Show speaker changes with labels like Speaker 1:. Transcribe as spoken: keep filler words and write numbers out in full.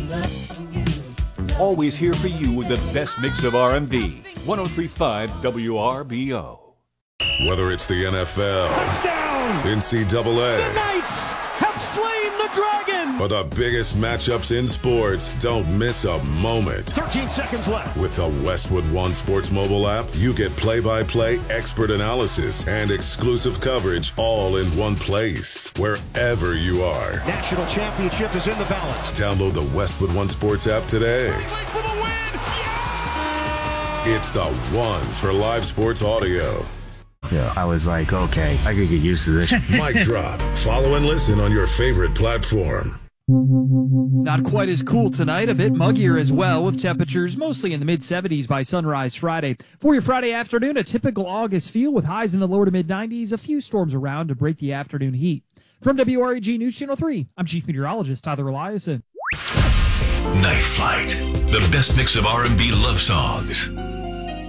Speaker 1: Always here for you with the best mix of R and B. one oh three point five W R B O.
Speaker 2: Whether it's the N F L,
Speaker 3: touchdown,
Speaker 2: N C double A,
Speaker 3: the Knights have slain the dragon,
Speaker 2: or the biggest matchups in sports, don't miss a moment.
Speaker 3: thirteen seconds left.
Speaker 2: With the Westwood One Sports mobile app, you get play-by-play expert analysis and exclusive coverage all in one place, wherever you are.
Speaker 3: National championship is in the balance.
Speaker 2: Download the Westwood One Sports app today.
Speaker 3: For the win! Yeah!
Speaker 2: It's the one for live sports audio.
Speaker 4: Yeah, I was like, okay, I could get used to this.
Speaker 2: Mic drop. Follow and listen on your favorite platform.
Speaker 5: Not quite as cool tonight, a bit muggier as well, with temperatures mostly in the mid seventies by sunrise Friday. For your Friday afternoon, a typical August feel with highs in the lower to mid nineties, a few storms around to break the afternoon heat. From W R E G News Channel three, I'm Chief Meteorologist Tyler Eliason.
Speaker 6: Night Flight, the best mix of R and B love songs.